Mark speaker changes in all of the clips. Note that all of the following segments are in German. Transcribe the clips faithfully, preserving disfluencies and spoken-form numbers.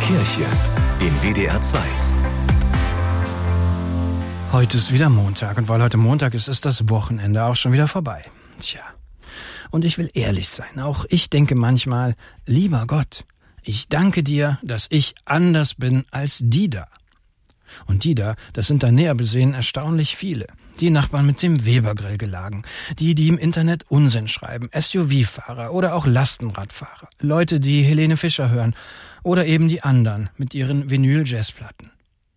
Speaker 1: Kirche in W D R zwei.
Speaker 2: Heute ist wieder Montag und weil heute Montag ist, ist das Wochenende auch schon wieder vorbei. Tja, und ich will ehrlich sein, auch ich denke manchmal, lieber Gott, ich danke dir, dass ich anders bin als die da. Und die da, das sind da näher besehen erstaunlich viele. Die Nachbarn mit dem Webergrill gelagen, die, die im Internet Unsinn schreiben, S U V-Fahrer oder auch Lastenradfahrer, Leute, die Helene Fischer hören oder eben die anderen mit ihren Vinyl-Jazzplatten.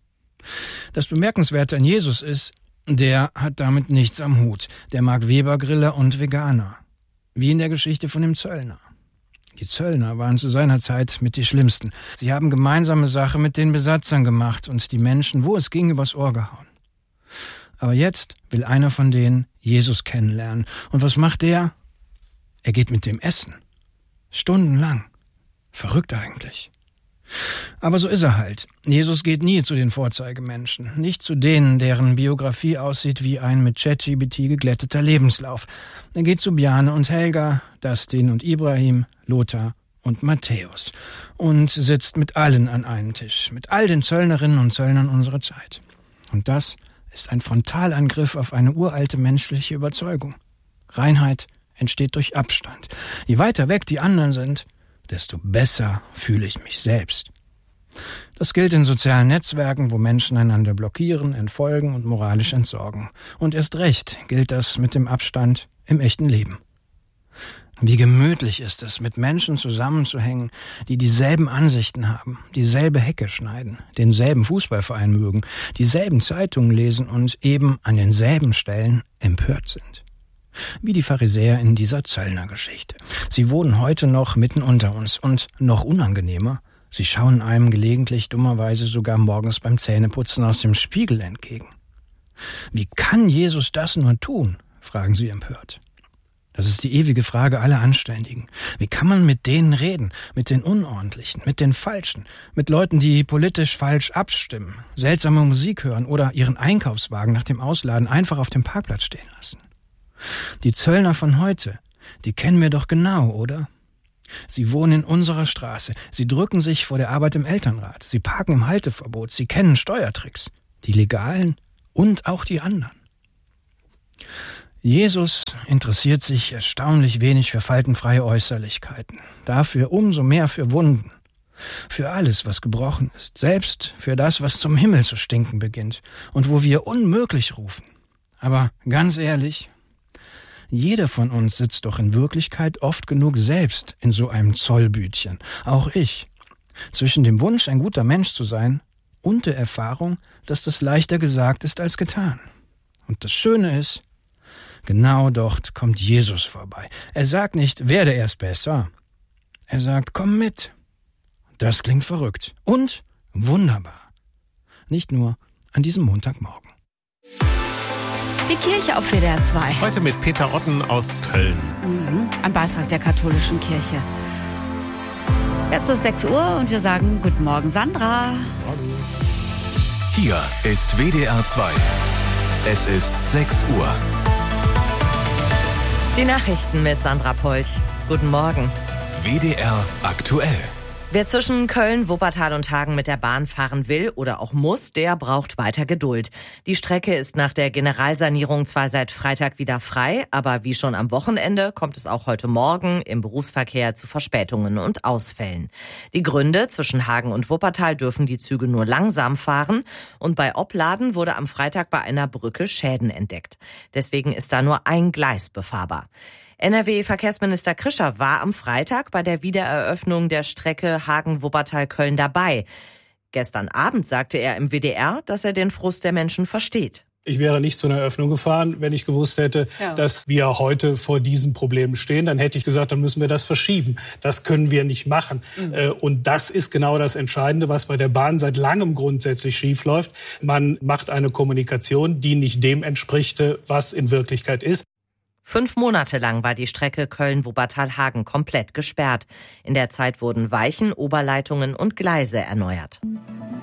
Speaker 2: Das Bemerkenswerte an Jesus ist, der hat damit nichts am Hut. Der mag Webergriller und Veganer. Wie in der Geschichte von dem Zöllner. Die Zöllner waren zu seiner Zeit mit die Schlimmsten. Sie haben gemeinsame Sache mit den Besatzern gemacht und die Menschen, wo es ging, übers Ohr gehauen. Aber jetzt will einer von denen Jesus kennenlernen. Und was macht er? Er geht mit dem essen. Stundenlang. Verrückt eigentlich. Aber so ist er halt. Jesus geht nie zu den Vorzeigemenschen. Nicht zu denen, deren Biografie aussieht wie ein mit ChatGPT geglätteter Lebenslauf. Er geht zu Bjarne und Helga, Dustin und Ibrahim, Lothar und Matthäus. Und sitzt mit allen an einem Tisch. Mit all den Zöllnerinnen und Zöllnern unserer Zeit. Und das ist ein Frontalangriff auf eine uralte menschliche Überzeugung. Reinheit entsteht durch Abstand. Je weiter weg die anderen sind, desto besser fühle ich mich selbst. Das gilt in sozialen Netzwerken, wo Menschen einander blockieren, entfolgen und moralisch entsorgen. Und erst recht gilt das mit dem Abstand im echten Leben. Wie gemütlich ist es, mit Menschen zusammenzuhängen, die dieselben Ansichten haben, dieselbe Hecke schneiden, denselben Fußballverein mögen, dieselben Zeitungen lesen und eben an denselben Stellen empört sind. Wie die Pharisäer in dieser Zöllnergeschichte. Sie wohnen heute noch mitten unter uns und noch unangenehmer, sie schauen einem gelegentlich dummerweise sogar morgens beim Zähneputzen aus dem Spiegel entgegen. Wie kann Jesus das nur tun? Fragen sie empört. Das ist die ewige Frage aller Anständigen. Wie kann man mit denen reden? Mit den Unordentlichen, mit den Falschen, mit Leuten, die politisch falsch abstimmen, seltsame Musik hören oder ihren Einkaufswagen nach dem Ausladen einfach auf dem Parkplatz stehen lassen? Die Zöllner von heute, die kennen wir doch genau, oder? Sie wohnen in unserer Straße, sie drücken sich vor der Arbeit im Elternrat, sie parken im Halteverbot, sie kennen Steuertricks, die legalen und auch die anderen. Jesus interessiert sich erstaunlich wenig für faltenfreie Äußerlichkeiten, dafür umso mehr für Wunden, für alles, was gebrochen ist, selbst für das, was zum Himmel zu stinken beginnt und wo wir unmöglich rufen. Aber ganz ehrlich, jeder von uns sitzt doch in Wirklichkeit oft genug selbst in so einem Zollbütchen, auch ich, zwischen dem Wunsch, ein guter Mensch zu sein und der Erfahrung, dass das leichter gesagt ist als getan. Und das Schöne ist, genau dort kommt Jesus vorbei. Er sagt nicht, werde erst besser. Er sagt, komm mit. Das klingt verrückt und wunderbar. Nicht nur an diesem Montagmorgen.
Speaker 3: Die Kirche auf W D R zwei.
Speaker 4: Heute mit Peter Otten aus Köln.
Speaker 3: Mhm. Ein Beitrag der katholischen Kirche. Jetzt ist sechs Uhr und wir sagen Guten Morgen, Sandra.
Speaker 4: Morgen.
Speaker 1: Hier ist W D R zwei. Es ist sechs Uhr.
Speaker 5: Die Nachrichten mit Sandra Polch. Guten Morgen.
Speaker 1: W D R aktuell.
Speaker 5: Wer zwischen Köln, Wuppertal und Hagen mit der Bahn fahren will oder auch muss, der braucht weiter Geduld. Die Strecke ist nach der Generalsanierung zwar seit Freitag wieder frei, aber wie schon am Wochenende kommt es auch heute Morgen im Berufsverkehr zu Verspätungen und Ausfällen. Die Gründe: zwischen Hagen und Wuppertal dürfen die Züge nur langsam fahren und bei Opladen wurde am Freitag bei einer Brücke Schäden entdeckt. Deswegen ist da nur ein Gleis befahrbar. N R W-Verkehrsminister Krischer war am Freitag bei der Wiedereröffnung der Strecke Hagen-Wuppertal-Köln dabei. Gestern Abend sagte er im W D R, dass er den Frust der Menschen versteht.
Speaker 6: Ich wäre nicht zu einer Eröffnung gefahren, wenn ich gewusst hätte, ja. dass wir heute vor diesem Problem stehen. Dann hätte ich gesagt, dann müssen wir das verschieben. Das können wir nicht machen. Mhm. Und das ist genau das Entscheidende, was bei der Bahn seit langem grundsätzlich schief läuft. Man macht eine Kommunikation, die nicht dem entspricht, was in Wirklichkeit ist.
Speaker 5: Fünf Monate lang war die Strecke Köln-Wuppertal-Hagen komplett gesperrt. In der Zeit wurden Weichen, Oberleitungen und Gleise erneuert.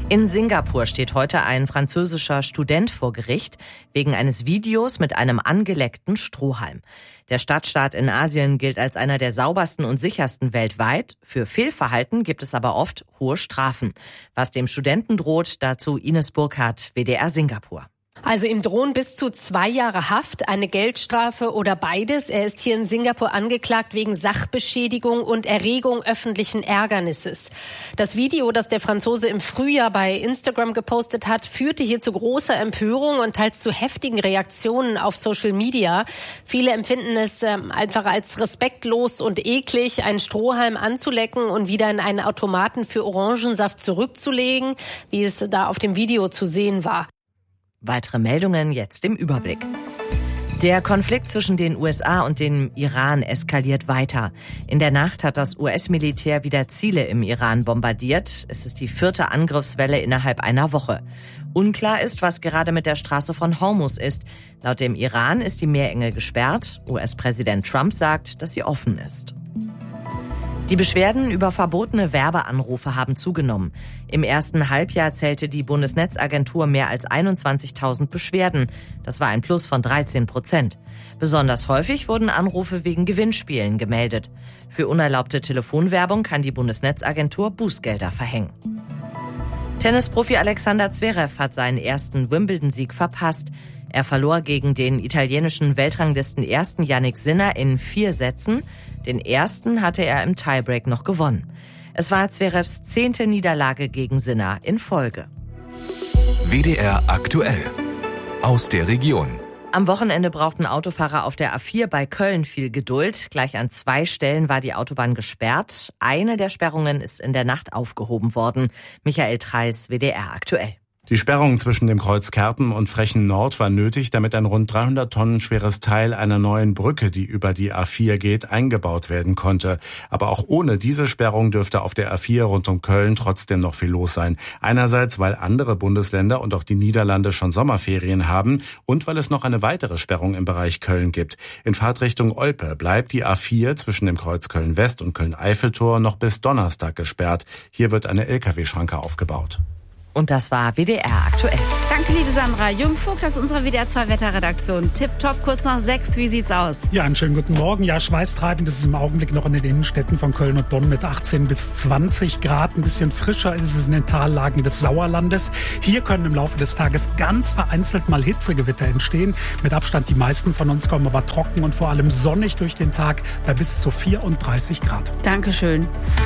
Speaker 5: In Singapur steht heute ein französischer Student vor Gericht wegen eines Videos mit einem angeleckten Strohhalm. Der Stadtstaat in Asien gilt als einer der saubersten und sichersten weltweit. Für Fehlverhalten gibt es aber oft hohe Strafen. Was dem Studenten droht, dazu Ines Burkhardt, W D R Singapur.
Speaker 7: Also ihm drohen bis zu zwei Jahre Haft, eine Geldstrafe oder beides. Er ist hier in Singapur angeklagt wegen Sachbeschädigung und Erregung öffentlichen Ärgernisses. Das Video, das der Franzose im Frühjahr bei Instagram gepostet hat, führte hier zu großer Empörung und teils zu heftigen Reaktionen auf Social Media. Viele empfinden es ähm, einfach als respektlos und eklig, einen Strohhalm anzulecken und wieder in einen Automaten für Orangensaft zurückzulegen, wie es da auf dem Video zu sehen war.
Speaker 5: Weitere Meldungen jetzt im Überblick. Der Konflikt zwischen den U S A und dem Iran eskaliert weiter. In der Nacht hat das U S-Militär wieder Ziele im Iran bombardiert. Es ist die vierte Angriffswelle innerhalb einer Woche. Unklar ist, was gerade mit der Straße von Hormuz ist. Laut dem Iran ist die Meerenge gesperrt. U S-Präsident Trump sagt, dass sie offen ist. Die Beschwerden über verbotene Werbeanrufe haben zugenommen. Im ersten Halbjahr zählte die Bundesnetzagentur mehr als einundzwanzigtausend Beschwerden. Das war ein Plus von dreizehn Prozent. Besonders häufig wurden Anrufe wegen Gewinnspielen gemeldet. Für unerlaubte Telefonwerbung kann die Bundesnetzagentur Bußgelder verhängen. Tennisprofi Alexander Zverev hat seinen ersten Wimbledon-Sieg verpasst. Er verlor gegen den italienischen Weltranglisten Ersten Jannik Sinner in vier Sätzen. Den ersten hatte er im Tiebreak noch gewonnen. Es war Zverevs zehnte Niederlage gegen Sinner in Folge.
Speaker 1: W D R aktuell. Aus der Region.
Speaker 5: Am Wochenende brauchten Autofahrer auf der A vier bei Köln viel Geduld. Gleich an zwei Stellen war die Autobahn gesperrt. Eine der Sperrungen ist in der Nacht aufgehoben worden. Michael Treis, W D R aktuell.
Speaker 8: Die Sperrung zwischen dem Kreuz Kerpen und Frechen Nord war nötig, damit ein rund dreihundert Tonnen schweres Teil einer neuen Brücke, die über die A vier geht, eingebaut werden konnte. Aber auch ohne diese Sperrung dürfte auf der A vier rund um Köln trotzdem noch viel los sein. Einerseits, weil andere Bundesländer und auch die Niederlande schon Sommerferien haben und weil es noch eine weitere Sperrung im Bereich Köln gibt. In Fahrtrichtung Olpe bleibt die A vier zwischen dem Kreuz Köln West und Köln-Eiffeltor noch bis Donnerstag gesperrt. Hier wird eine L K W-Schranke aufgebaut.
Speaker 5: Und das war W D R aktuell.
Speaker 3: Danke, liebe Sandra. Jürgen Vogt aus unserer W D R zwei Wetterredaktion. Tipptopp, kurz nach sechs. Wie sieht's aus?
Speaker 9: Ja, einen schönen guten Morgen. Ja, schweißtreibend ist es im Augenblick noch in den Innenstädten von Köln und Bonn mit achtzehn bis zwanzig Grad. Ein bisschen frischer ist es in den Tallagen des Sauerlandes. Hier können im Laufe des Tages ganz vereinzelt mal Hitzegewitter entstehen. Mit Abstand die meisten von uns kommen aber trocken und vor allem sonnig durch den Tag bei bis zu vierunddreißig Grad.
Speaker 3: Dankeschön.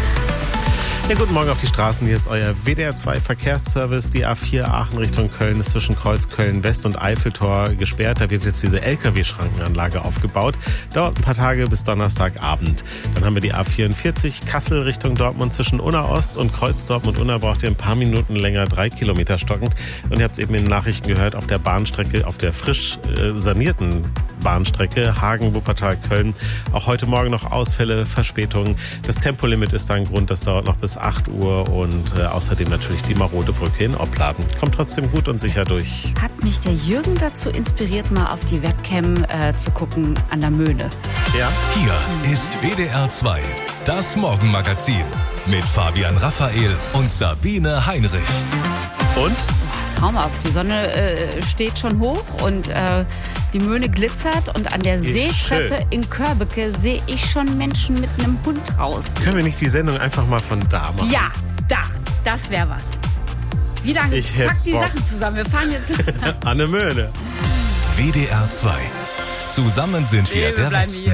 Speaker 4: Ja, guten Morgen auf die Straßen. Hier ist euer W D R zwei Verkehrsservice. Die A vier Aachen Richtung Köln ist zwischen Kreuz Köln West und Eiffeltor gesperrt. Da wird jetzt diese L K W-Schrankenanlage aufgebaut. Dauert ein paar Tage bis Donnerstagabend. Dann haben wir die A vierundvierzig Kassel Richtung Dortmund zwischen Unna Ost und Kreuz Dortmund-Unna braucht ihr ein paar Minuten länger, drei Kilometer stockend. Und ihr habt es eben in den Nachrichten gehört, auf der Bahnstrecke, auf der frisch äh, sanierten Bahnstrecke Hagen-Wuppertal-Köln. Auch heute Morgen noch Ausfälle, Verspätungen. Das Tempolimit ist da ein Grund, das dauert noch bis acht Uhr und äh, außerdem natürlich die marode Brücke in Opladen. Kommt trotzdem gut und sicher durch.
Speaker 3: Hat mich der Jürgen dazu inspiriert, mal auf die Webcam äh, zu gucken an der Möhne.
Speaker 4: Ja.
Speaker 1: Hier ist W D R zwei, das Morgenmagazin mit Fabian Raphael und Sabine Heinrich.
Speaker 4: Und?
Speaker 3: Oh, traumhaft. Die Sonne äh, steht schon hoch und äh, die Möhne glitzert und an der
Speaker 4: Ist
Speaker 3: Seetreppe
Speaker 4: schön.
Speaker 3: in Körbeke sehe ich schon Menschen mit einem Hund raus.
Speaker 4: Können wir nicht die Sendung einfach mal von da machen?
Speaker 3: Ja, da. Das wäre was. Wie lange?
Speaker 4: Ich hätt
Speaker 3: Pack die
Speaker 4: Bock.
Speaker 3: Sachen zusammen. Wir fahren jetzt.
Speaker 4: Anne Möhne.
Speaker 1: W D R zwei. Zusammen sind wir
Speaker 3: Nee, wir
Speaker 1: der
Speaker 3: bleiben
Speaker 1: Westen.
Speaker 3: hier.